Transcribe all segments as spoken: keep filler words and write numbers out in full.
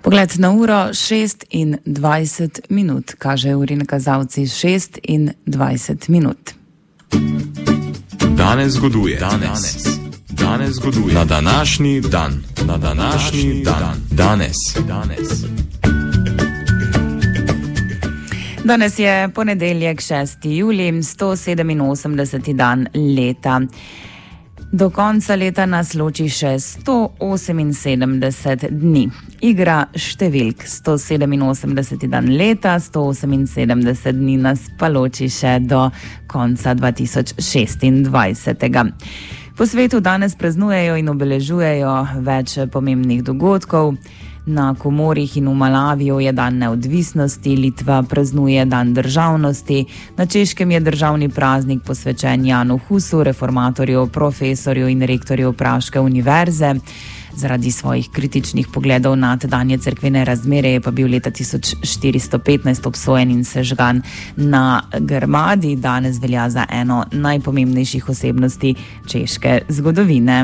Pogled na uro, šest in dvajset minut, kaže uri kazalci šest in dvajset minut. Danes zgoduje. Danes. Danes zgoduje. Na današnji dan. Na današnji dan. Danes. Danes. Danes je ponedeljek, šesti julij, sto sedeminosemdeseti dan leta. Do konca leta nas loči še sto oseminsedemdeset dni. Igra številk, sto sedeminosemdeseti dan leta, sto oseminsedemdeset dni nas pa loči še do konca dva tisoč šestindvajsetega. Po svetu danes praznujejo in obeležujejo več pomembnih dogodkov. Na Komorih in v Malaviju je dan neodvisnosti, Litva praznuje dan državnosti, na Češkem je državni praznik posvečen Janu Husu, reformatorju, profesorju in rektorju Praške univerze. Zaradi svojih kritičnih pogledov na tedanje cerkvene razmere je pa bil leta tisoč štiristo petnajst obsojen in sežgan na Grmadi. Danes velja za eno najpomembnejših osebnosti češke zgodovine.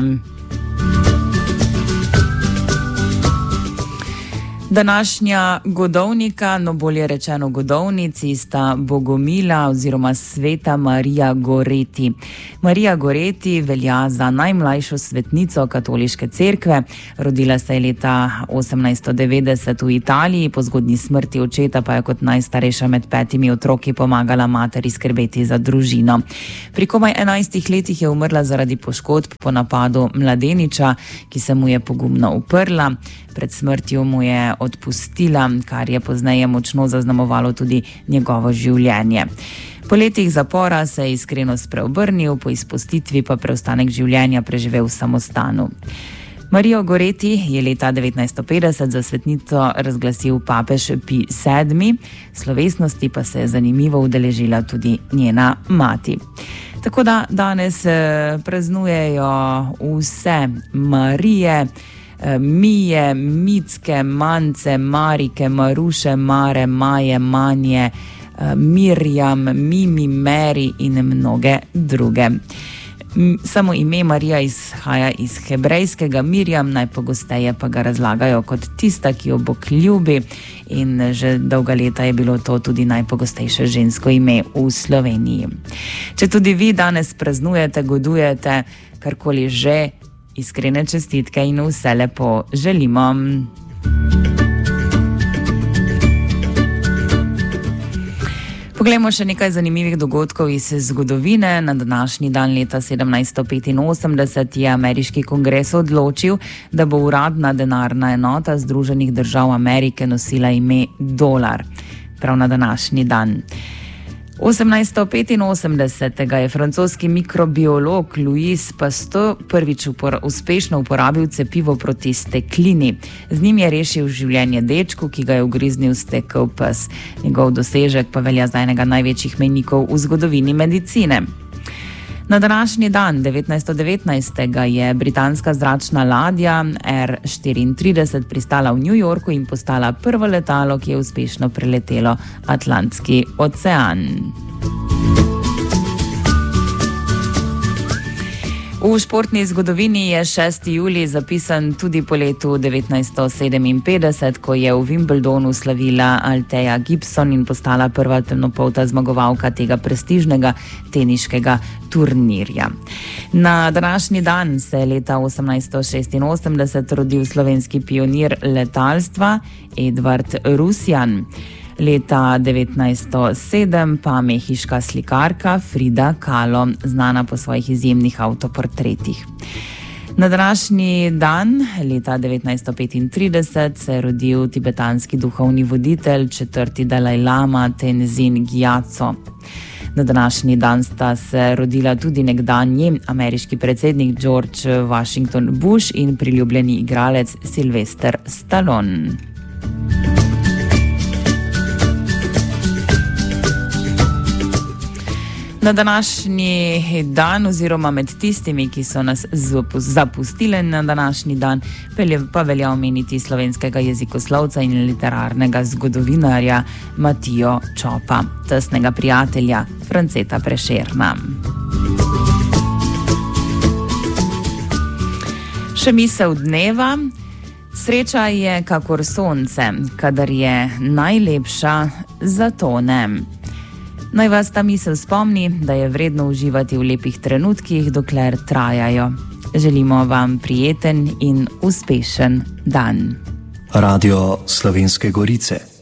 Današnja godovnika, no bolje rečeno godovnici, sta Bogomila oziroma Sveta Marija Goreti. Marija Goreti velja za najmlajšo svetnico katoliške cerkve. Rodila se je leta osemnajststo devetdeset v Italiji, po zgodnji smrti očeta pa je kot najstarejša med petimi otroki pomagala materi skrbeti za družino. Pri komaj enajstih letih je umrla zaradi poškodb po napadu mladeniča, ki se mu je pogumno uprla. Pred smrtjo mu je odpustila, kar je pozneje močno zaznamovalo tudi njegovo življenje. Po letih zapora se je iskreno spreobrnil, po izpustitvi pa preostanek življenja preživel v samostanu. Marijo Goreti je leta devetnajststo petdeset za svetnico razglasil papež Pij sedmi, slovesnosti pa se je zanimivo udeležila tudi njena mati. Tako da danes praznujejo vse Marije, Mije, Micke, Mance, Marike, Maruše, Mare, Maje, Manje, Mirjam, Mimi, Meri in mnoge druge. Samo ime Marija izhaja iz hebrejskega Mirjam, najpogosteje pa ga razlagajo kot tista, ki jo Bog ljubi, in že dolga leta je bilo to tudi najpogostejše žensko ime v Sloveniji. Če tudi vi danes praznujete, godujete, karkoli že, iskrene čestitke in vse lepo želimo. Poglejmo še nekaj zanimivih dogodkov iz zgodovine. Na današnji dan leta sedemnajststo petinosemdeset je ameriški kongres odločil, da bo uradna denarna enota Združenih držav Amerike nosila ime dolar. Prav na današnji dan. osemnajststo petinosemdesetega je francoski mikrobiolog Louis Pasteur prvič upor, uspešno uporabil cepivo proti steklini. Z njim je rešil življenje dečku, ki ga je ugriznil stekel pes. Njegov dosežek pa velja za enega največjih mejnikov v zgodovini medicine. Na današnji dan, devetnajststo devetnajstega, je britanska zračna ladja R štiriintrideset pristala v New Yorku in postala prvo letalo, ki je uspešno preletelo Atlantski ocean. V športni zgodovini je šesti julij zapisan tudi po letu devetnajststo sedeminpetdeset, ko je v Wimbledonu slavila Althea Gibson in postala prva temnopolta zmagovalka tega prestižnega teniškega turnirja. Na današnji dan se je leta osemnajststo šestinosemdeset rodil slovenski pionir letalstva Edvard Rusjan. Leta devetnajststo sedem pa mehiška slikarka Frida Kahlo, znana po svojih izjemnih avtoportretih. Na današnji dan, leta devetnajststo petintrideset, se je rodil tibetanski duhovni voditelj, četrti Dalajlama Tenzin Gyatso. Na današnji dan sta se rodila tudi nekdanji ameriški predsednik George Washington Bush in priljubljeni igralec Sylvester Stallone. Na današnji dan oziroma med tistimi, ki so nas zapustili na današnji dan, pa velja omeniti slovenskega jezikoslovca in literarnega zgodovinarja Matijo Čopa, tesnega prijatelja Franceta Prešerna. Še misel dneva. Sreča je kakor sonce, kadar je najlepša, zato ne. Naj vas ta misel spomni, da je vredno uživati v lepih trenutkih, dokler trajajo. Želimo vam prijeten in uspešen dan. Radio Slovenske Gorice.